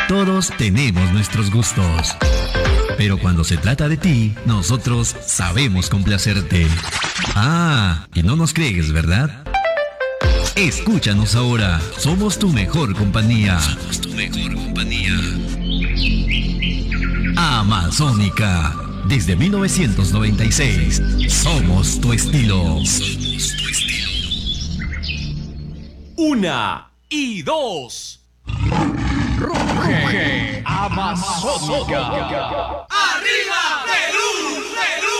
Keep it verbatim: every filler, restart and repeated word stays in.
Todos tenemos nuestros gustos. Pero cuando se trata de ti, nosotros sabemos complacerte. Ah, y no nos crees, ¿verdad? Escúchanos ahora. Somos tu mejor compañía. Somos tu mejor compañía. Amazónica. Desde mil novecientos noventa y seis. Somos tu estilo. Somos tu estilo. Una y dos. Ruge Amazónica. ¡Arriba, Perú! ¡Perú!